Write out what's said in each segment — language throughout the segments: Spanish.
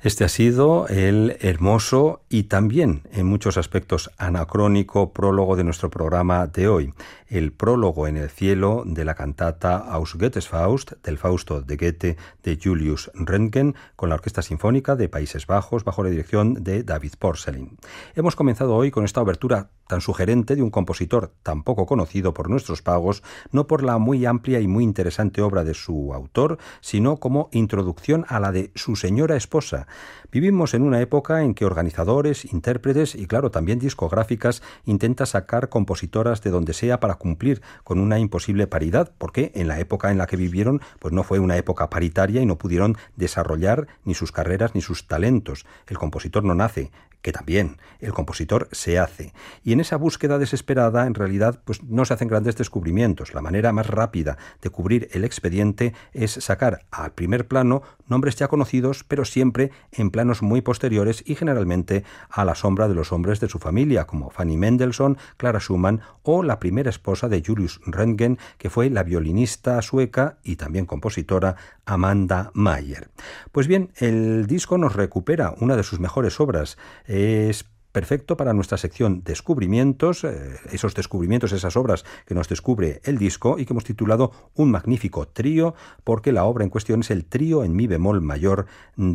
Este ha sido el hermoso y también en muchos aspectos anacrónico prólogo de nuestro programa de hoy, el prólogo en el cielo de la cantata Aus Goethes Faust, del Fausto de Goethe de Julius Röntgen, con la Orquesta Sinfónica de Países Bajos bajo la dirección de David Porcellin. Hemos comenzado hoy con esta obertura tan sugerente de un compositor tan poco conocido por nuestros pagos, no por la muy amplia y muy interesante obra de su autor, sino como introducción a la de su señora esposa. Vivimos en una época en que organizadores, intérpretes y, claro, también discográficas intentan sacar compositoras de donde sea para cumplir con una imposible paridad, porque en la época en la que vivieron pues no fue una época paritaria y no pudieron desarrollar ni sus carreras ni sus talentos. El compositor no nace, que también el compositor se hace. Y en esa búsqueda desesperada, en realidad, pues no se hacen grandes descubrimientos. La manera más rápida de cubrir el expediente es sacar al primer plano nombres ya conocidos, pero siempre en planos muy posteriores y generalmente a la sombra de los hombres de su familia, como Fanny Mendelssohn, Clara Schumann o la primera esposa de Julius Röntgen, que fue la violinista sueca y también compositora Amanda Mayer. Pues bien, el disco nos recupera una de sus mejores obras. Es perfecto para nuestra sección Descubrimientos, esos descubrimientos, esas obras que nos descubre el disco y que hemos titulado Un magnífico trío, porque la obra en cuestión es el trío en mi bemol mayor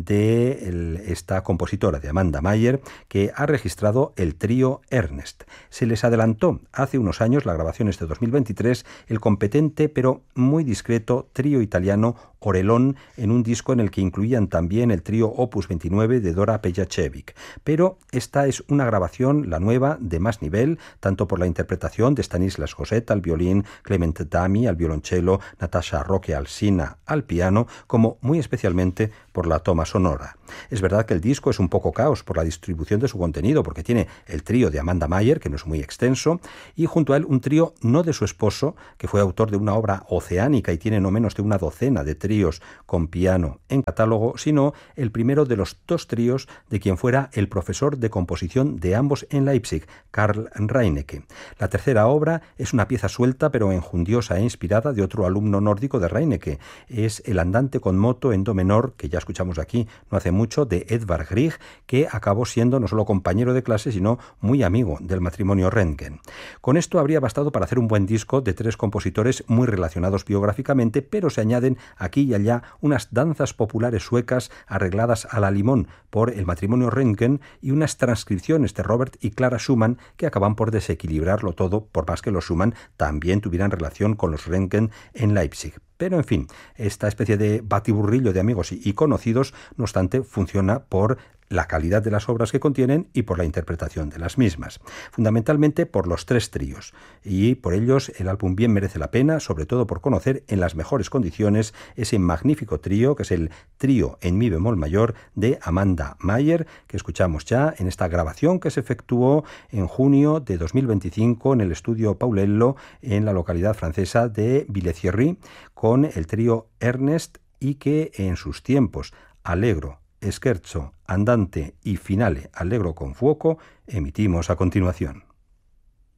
de esta compositora, de Amanda Mayer, que ha registrado el trío Ernest. Se les adelantó hace unos años, la grabación es de 2023, el competente pero muy discreto trío italiano Orelón en un disco en el que incluían también el trío Opus 29 de Dora Pejacevic. Pero esta es una grabación, la nueva, de más nivel, tanto por la interpretación de Stanislas Gosset al violín, Clement Dami al violonchelo, Natasha Roque Alsina al piano, como muy especialmente por la toma sonora. Es verdad que el disco es un poco caos por la distribución de su contenido, porque tiene el trío de Amanda Mayer, que no es muy extenso, y junto a él un trío no de su esposo, que fue autor de una obra oceánica y tiene no menos de una docena de tríos con piano en catálogo, sino el primero de los dos tríos de quien fuera el profesor de composición de ambos en Leipzig, Karl Reinecke. La tercera obra es una pieza suelta pero enjundiosa e inspirada de otro alumno nórdico de Reinecke. Es el andante con moto en do menor, que ya escuchamos aquí no hace mucho, de Edvard Grieg, que acabó siendo no solo compañero de clase, sino muy amigo del matrimonio Röntgen. Con esto habría bastado para hacer un buen disco de tres compositores muy relacionados biográficamente, pero se añaden aquí y allá unas danzas populares suecas arregladas a la limón por el matrimonio Röntgen y unas transcripciones de Robert y Clara Schumann que acaban por desequilibrarlo todo, por más que los Schumann también tuvieran relación con los Röntgen en Leipzig. Pero, en fin, esta especie de batiburrillo de amigos y conocidos, no obstante, funciona por la calidad de las obras que contienen y por la interpretación de las mismas. Fundamentalmente por los tres tríos. Y por ellos el álbum bien merece la pena, sobre todo por conocer en las mejores condiciones ese magnífico trío, que es el trío en mi bemol mayor de Amanda Mayer, que escuchamos ya en esta grabación que se efectuó en junio de 2025 en el estudio Paulello en la localidad francesa de Villethierry, con el trío Ernest, y que en sus tiempos Allegro, Scherzo, Andante y Finale Allegro con fuoco emitimos a continuación.